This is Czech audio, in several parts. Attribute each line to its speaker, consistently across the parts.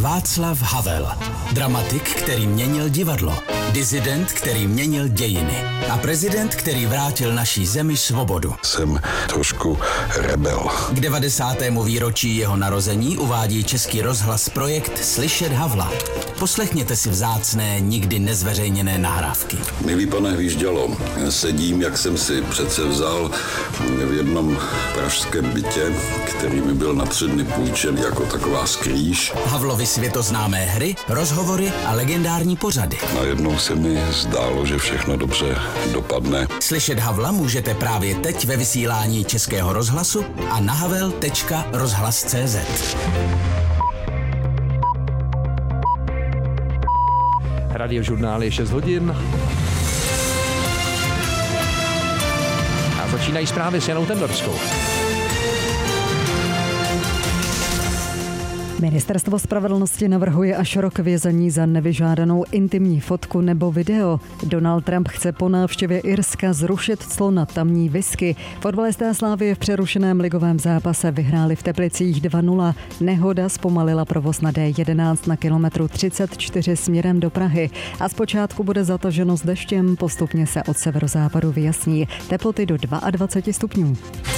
Speaker 1: Václav Havel. Dramatik, který měnil divadlo. Disident, který měnil dějiny. A prezident, který vrátil naší zemi svobodu.
Speaker 2: Jsem trošku rebel.
Speaker 1: K 90. výročí jeho narození uvádí Český rozhlas projekt Slyšet Havla. Poslechněte si vzácné, nikdy nezveřejněné nahrávky.
Speaker 2: Milý pane Hvíždělo, sedím, jak jsem si přece vzal v jednom pražském bytě, který mi byl na 3 dny půjčen jako taková skrýš.
Speaker 1: Havlovy světoznámé hry, rozhovory a legendární pořady.
Speaker 2: Najednou se mi zdálo, že všechno dobře dopadne.
Speaker 1: Slyšet Havla můžete právě teď ve vysílání Českého rozhlasu a na havel.rozhlas.cz.
Speaker 3: Radiožurnál je 6 hodin. A začínají zprávy s Janou Tendorskou.
Speaker 4: Ministerstvo spravedlnosti navrhuje až rok vězení za nevyžádanou intimní fotku nebo video. Donald Trump chce po návštěvě Irska zrušit clo na tamní whisky. Fotbalisté Slavie v přerušeném ligovém zápase vyhráli v Teplicích 2-0. Nehoda zpomalila provoz na D11 na kilometru 34 směrem do Prahy. A zpočátku bude zataženo s deštěm, postupně se od severozápadu vyjasní. Teploty do 22 stupňů.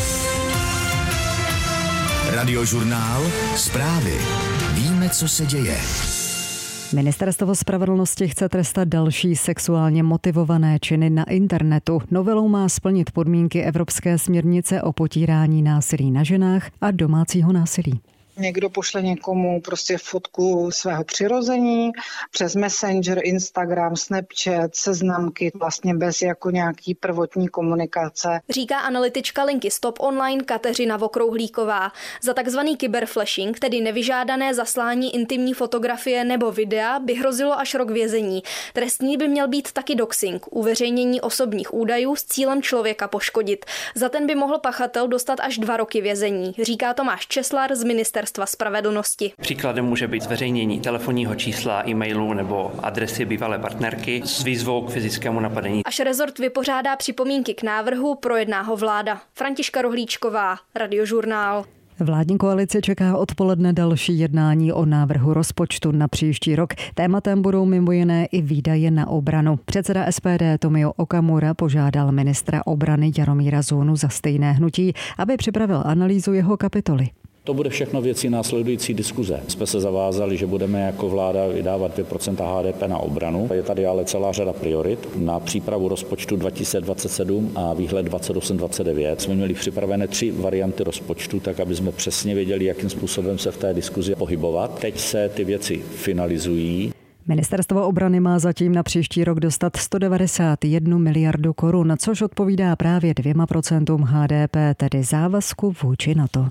Speaker 1: Radiožurnál, zprávy. Víme, co se děje.
Speaker 4: Ministerstvo spravedlnosti chce trestat další sexuálně motivované činy na internetu. Novelou má splnit podmínky Evropské směrnice o potírání násilí na ženách a domácího násilí.
Speaker 5: Někdo pošle někomu prostě fotku svého přirození přes Messenger, Instagram, Snapchat, seznamky, vlastně bez jako nějaký prvotní komunikace.
Speaker 6: Říká analytička linky Stop Online Kateřina Vokrouhlíková. Za takzvaný kyberflashing, tedy nevyžádané zaslání intimní fotografie nebo videa, by hrozilo až rok vězení. Trestný by měl být taky doxing, uveřejnění osobních údajů s cílem člověka poškodit. Za ten by mohl pachatel dostat až 2 roky vězení, říká Tomáš Česlar z Ministerstva spravedlnosti.
Speaker 7: Příkladem může být zveřejnění telefonního čísla, e-mailu nebo adresy bývalé partnerky s výzvou k fyzickému napadení.
Speaker 6: Až rezort vypořádá připomínky k návrhu, projedná ho vláda. Františka Rohlíčková, Radiožurnál.
Speaker 4: Vládní koalice čeká odpoledne další jednání o návrhu rozpočtu na příští rok. Tématem budou mimo jiné i výdaje na obranu. Předseda SPD Tomio Okamura požádal ministra obrany Jaromíra Zónu za stejné hnutí, aby připravil analýzu jeho kapitoly.
Speaker 8: To bude všechno věcí následující diskuze. Jsme se zavázali, že budeme jako vláda vydávat 2% HDP na obranu. Je tady ale celá řada priorit. Na přípravu rozpočtu 2027 a výhled 28-29 jsme měli připravené 3 varianty rozpočtu, tak aby jsme přesně věděli, jakým způsobem se v té diskuzi pohybovat. Teď se ty věci finalizují.
Speaker 4: Ministerstvo obrany má zatím na příští rok dostat 191 miliardu korun, což odpovídá právě 2% HDP, tedy závazku vůči NATO.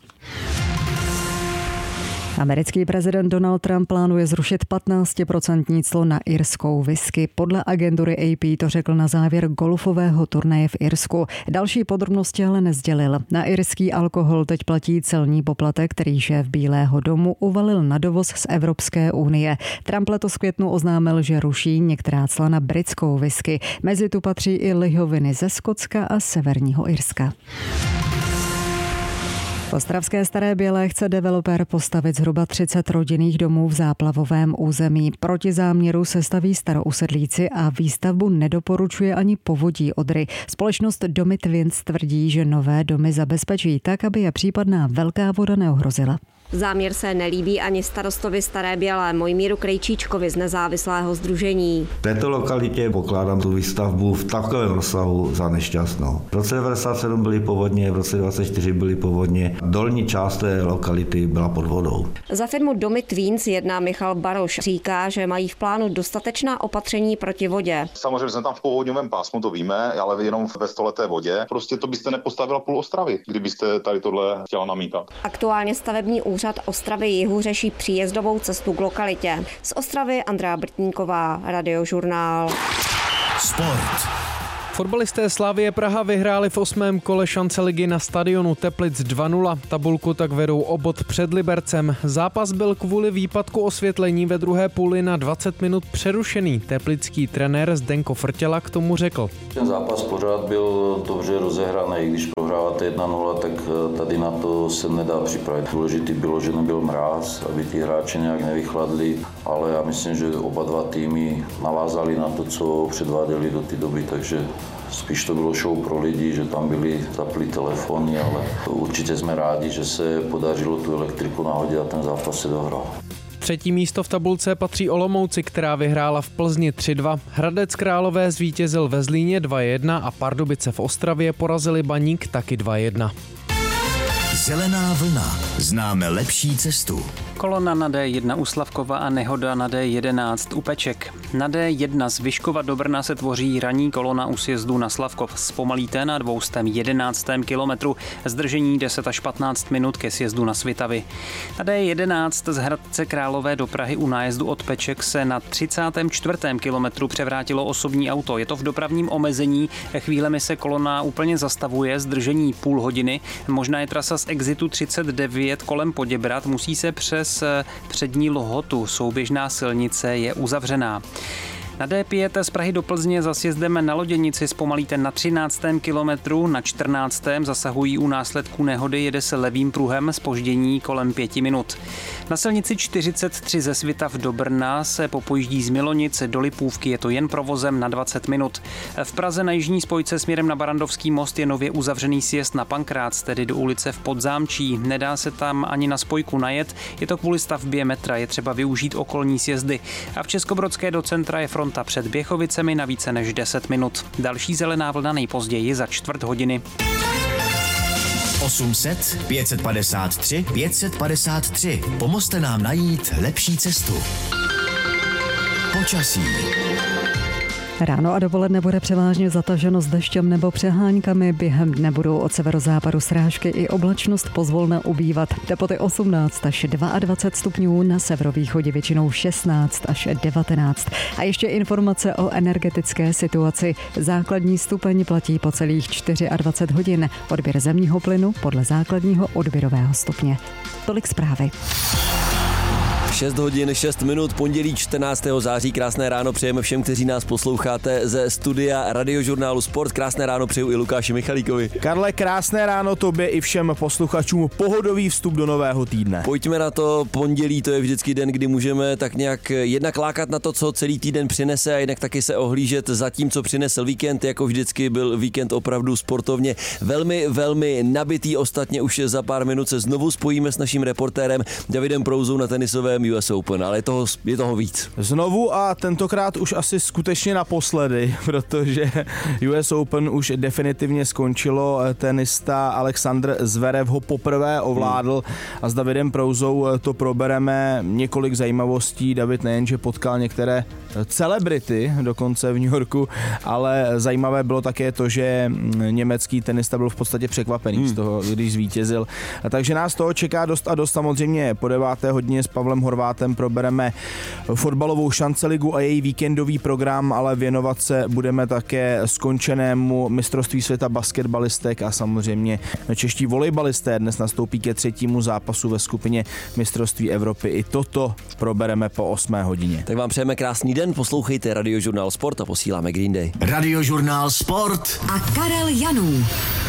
Speaker 4: Americký prezident Donald Trump plánuje zrušit 15% clo na irskou whisky. Podle agentury AP to řekl na závěr golfového turnaje v Irsku. Další podrobnosti ale nesdělil. Na irský alkohol teď platí celní poplatek, který šéf Bílého domu uvalil na dovoz z Evropské unie. Trump letos v květnu oznámil, že ruší některá cla na britskou whisky. Mezi tu patří i lihoviny ze Skotska a Severního Irska. V ostravské Staré Bělé chce developer postavit zhruba 30 rodinných domů v záplavovém území. Proti záměru se staví starousedlíci a výstavbu nedoporučuje ani Povodí Odry. Společnost Domy Twins tvrdí, že nové domy zabezpečí tak, aby je případná velká voda neohrozila.
Speaker 9: Záměr se nelíbí ani starostovi Staré Bělé Mojmíru Krejčíčkovi z nezávislého sdružení.
Speaker 10: V této lokalitě pokládám tu výstavbu v takovém rozsahu za nešťastnou. V roce 1997 byly povodně, v roce 1924 byly povodně. Dolní část té lokality byla pod vodou.
Speaker 9: Za firmu Domy Twins jedná Michal Baroš. Říká, že mají v plánu dostatečná opatření proti vodě.
Speaker 11: Samozřejmě jsme tam v povodňovém pásmu, to víme, ale jenom ve stoleté vodě. Prostě to byste nepostavila půl Ostravy, kdybyste tady tohle chtěla namítat.
Speaker 9: Aktuálně stavební úřad Ostravy Jihu řeší příjezdovou cestu k lokalitě. Z Ostravy Andrea Brtníková, Radiožurnál.
Speaker 1: Sport.
Speaker 12: Fotbalisté Slavie Praha vyhráli v 8. kole šance ligy na stadionu Teplic 2-0. Tabulku tak vedou o bod před Libercem. Zápas byl kvůli výpadku osvětlení ve druhé půli na 20 minut přerušený. Teplický trenér Zdenko Frtěla k tomu řekl.
Speaker 13: Ten zápas pořád byl dobře rozehraný. Když prohráváte 1-0, tak tady na to se nedá připravit. Důležité bylo, že nebyl mráz, aby ti hráči nějak nevychladli, ale já myslím, že oba dva týmy navázali na to, co předváděli do té doby, takže spíš to bylo show pro lidi, že tam byly zaply telefony, ale určitě jsme rádi, že se podařilo tu elektriku nahodit a ten zápas se dohrál.
Speaker 12: Třetí místo v tabulce patří Olomouci, která vyhrála v Plzni 3-2. Hradec Králové zvítězil ve Zlíně 2-1 a Pardubice v Ostravě porazili Baník taky 2-1.
Speaker 14: Zelená vlna. Známe lepší cestu.
Speaker 15: Kolona na D1 u Slavkova a nehoda na D11 u Peček. Na D1 z Vyškova do Brna se tvoří ranní kolona u sjezdu na Slavkov. Zpomalíte na 211. kilometru. Zdržení 10 až 15 minut ke sjezdu na Svitavy. Na D11 z Hradce Králové do Prahy u nájezdu od Peček se na 34. kilometru převrátilo osobní auto. Je to v dopravním omezení. Chvílemi se kolona úplně zastavuje. Zdržení půl hodiny. Možná je trasa z exitu 39 kolem Poděbrad. Musí se přes přední Lhotu. Souběžná silnice je uzavřená. Na D5 z Prahy do Plzně za sjezdem na Loděnici zpomalíte na 13. kilometru, na 14. zasahují u následků nehody, jede se levým pruhem, zpoždění kolem 5 minut. Na silnici 43 ze Svitav do Brna se popojíždí z Milonic do Lipůvky, je to jen provozem na 20 minut. V Praze na jižní spojce směrem na Barandovský most je nově uzavřený sjezd na Pankrác, tedy do ulice v Podzámčí. Nedá se tam ani na spojku najet, je to kvůli stavbě metra, je třeba využít okolní sjezdy. A v Českobrodské do centra je fronta před Běchovicemi na více než 10 minut. Další zelená vlna nejpozději za čtvrt hodiny.
Speaker 14: 800 553 553. Pomozte nám najít lepší cestu. Počasí.
Speaker 4: Ráno a dopoledne bude převážně zataženo s deštěm nebo přeháňkami. Během dne budou od severozápadu srážky i oblačnost pozvolna ubývat. Teploty 18 až 22 stupňů, na severovýchodě většinou 16 až 19. A ještě informace o energetické situaci. Základní stupeň platí po celých 24 hodin. Odběr zemního plynu podle základního odběrového stupně. Tolik zprávy.
Speaker 16: 6 hodin 6 minut, pondělí 14. září. Krásné ráno přejeme všem, kteří nás posloucháte ze studia Radiožurnálu Sport. Krásné ráno přeju i Lukáši Michalíkovi.
Speaker 17: Karle, krásné ráno tobě i všem posluchačům. Pohodový vstup do nového týdne.
Speaker 16: Pojďme na to. Pondělí to je vždycky den, kdy můžeme tak nějak jednak lákat na to, co celý týden přinese, a jednak taky se ohlížet za tím, co přinesl víkend. Jako vždycky byl víkend opravdu sportovně velmi nabitý. Ostatně už za pár minut se znovu spojíme s naším reportérem Davidem Prouzou na tenisovém US Open, ale je toho víc.
Speaker 17: Znovu a tentokrát už asi skutečně naposledy, protože US Open už definitivně skončilo. Tenista Alexander Zverev ho poprvé ovládl a s Davidem Prouzou to probereme. Několik zajímavostí. David nejenže potkal některé celebrity dokonce v New Yorku, ale zajímavé bylo také to, že německý tenista byl v podstatě překvapený z toho, když zvítězil. Takže nás toho čeká dost a dost. Samozřejmě po 9. hodině s Pavlem Horvátem probereme fotbalovou šanceligu a její víkendový program, ale věnovat se budeme také skončenému mistrovství světa basketbalistek a samozřejmě čeští volejbalisté dnes nastoupí ke 3. zápasu ve skupině mistrovství Evropy. I toto probereme po 8. hodině.
Speaker 16: Tak vám přejeme krásný den, poslouchejte Radiožurnál Sport a posíláme Green Day.
Speaker 14: Radiožurnál Sport a Karel Janů.